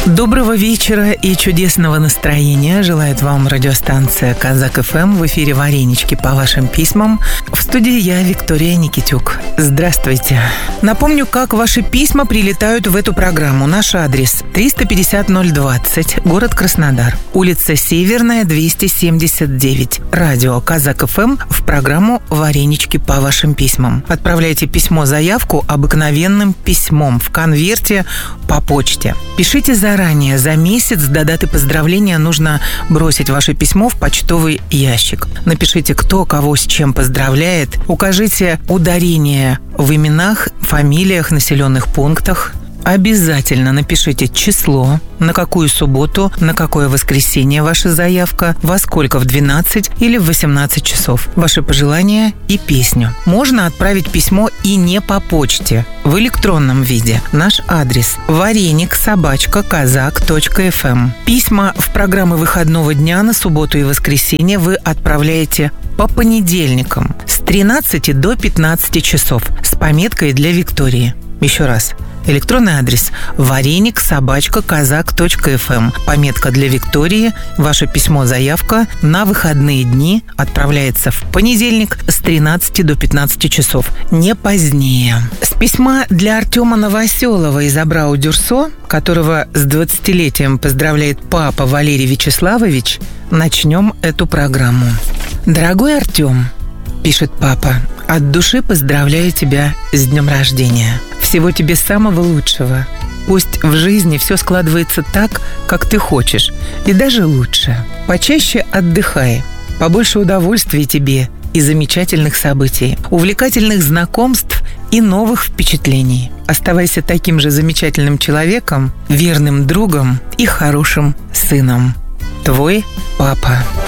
Доброго вечера и чудесного настроения желает вам радиостанция Казак ФМ. В эфире «Варенички по вашим письмам». В студии я, Виктория Никитюк. Здравствуйте. Напомню, как ваши письма прилетают в эту программу. Наш адрес 350-020, город Краснодар, улица Северная, 279. Радио Казак ФМ в программу «Варенички по вашим письмам». Отправляйте письмо-заявку обыкновенным письмом в конверте по почте. Пишите заранее, за месяц до даты поздравления нужно бросить ваше письмо в почтовый ящик. Напишите, кто кого с чем поздравляет, укажите ударение в именах, фамилиях, населенных пунктах. Обязательно напишите число, на какую субботу, на какое воскресенье ваша заявка, во сколько, в 12 или в 18 часов, ваши пожелания и песню. Можно отправить письмо и не по почте, в электронном виде. Наш адрес – varenik@kazak.fm. Письма в программы выходного дня на субботу и воскресенье вы отправляете по понедельникам с 13 до 15 часов с пометкой для Виктории. Еще раз. Электронный адрес varenik@kazak.fm. Пометка для Виктории. Ваше письмо-заявка на выходные дни отправляется в понедельник с 13 до 15 часов. Не позднее. С письма для Артема Новоселова из Абрау-Дюрсо, которого с 20-летием поздравляет папа Валерий Вячеславович, начнем эту программу. Дорогой Артем, пишет папа, от души поздравляю тебя с днем рождения. Всего тебе самого лучшего. Пусть в жизни все складывается так, как ты хочешь, и даже лучше. Почаще отдыхай, побольше удовольствия тебе и замечательных событий, увлекательных знакомств и новых впечатлений. Оставайся таким же замечательным человеком, верным другом и хорошим сыном. Твой папа.